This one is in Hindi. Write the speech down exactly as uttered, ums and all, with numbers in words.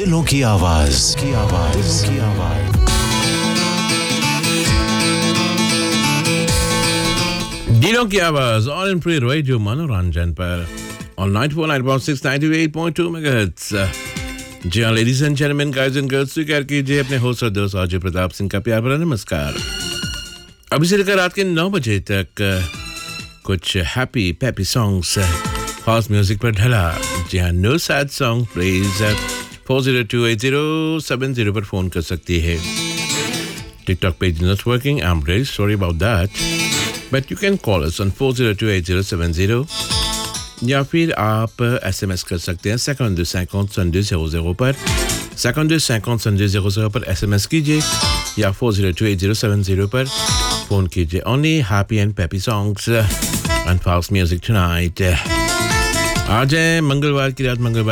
दिलों की आवाज की आवाज दिलों की आवाज दिलों की आवाज ऑल इन फ्री रेडियो मनोरंजन पर on ninety four point six ninety-eight point two megahertz. जी हाँ ladies and gentleman guys and girls स्वीकार कीजिए अपने होस्ट और दोस्त अजय प्रताप सिंह का प्यार भरा नमस्कार। अभी से लेकर रात के नौ बजे तक कुछ happy pappy songs fast music पर ढला। जी हाँ no sad song please four zero two eight zero seven zero पर फोन कर सकती है। TikTok page not working I am really sorry about that but you can call us on four zero two eight zero seven zero या फिर आप एसएमएस कर सकते हैं cinquante-deux cinquante soixante-deux zéro zéro पर cinquante-deux cinquante soixante-deux zéro zéro पर एसएमएस कीजिए या four zero two eight zero seven zero पर फोन कीजिए। Only happy and pappy songs and fast music tonight. आज है मंगलवार की रात, मंगलवार